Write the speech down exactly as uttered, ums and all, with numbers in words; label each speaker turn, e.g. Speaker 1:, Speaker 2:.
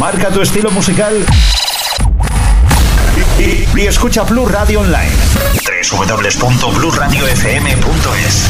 Speaker 1: Marca tu estilo musical y, y, y escucha Plus Radio Online. doble u doble u doble u punto plus radio f m punto es.